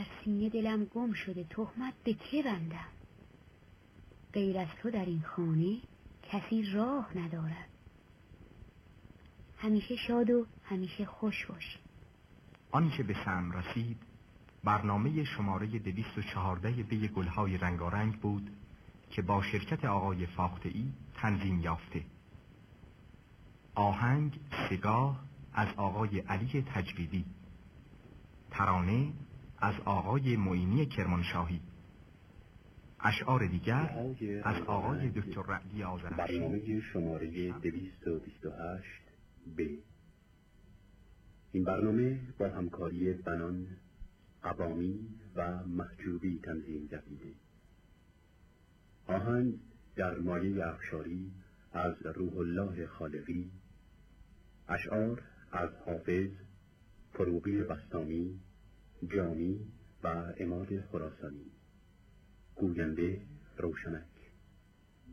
در سینه دلم گم شده، تهمت به که بندم؟ غیر از تو در این خانه کسی راه ندارد. همیشه شاد و همیشه خوش باش. آنچه به سم رسید برنامه شماره 214 بی گلهای رنگارنگ بود که با شرکت آقای فاخته‌ای تنظیم یافته. آهنگ سگاه از آقای علی تجویدی، ترانه از آقای معینی کرمانشاهی، اشعار دیگر از آقای دکتر رعدی آذرخشی. برنامه شماره 228 ب. این برنامه با همکاری بنان، قوامی و محجوبی تنظیم گردیده. آهنگ در مایه افشاری از روح الله خالقی، اشعار از حافظ، فروغی بستامی، جامی و عماد خراسانی. گوینده روشنک.